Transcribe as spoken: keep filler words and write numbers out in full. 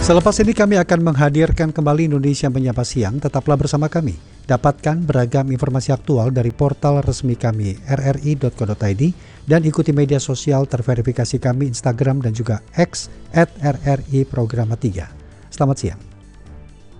Selepas ini kami akan menghadirkan kembali Indonesia Menyapa Siang. Tetaplah bersama kami. Dapatkan beragam informasi aktual dari portal resmi kami r r i dot co dot i d dan ikuti media sosial terverifikasi kami Instagram dan juga X at r r i programa tiga. Selamat siang.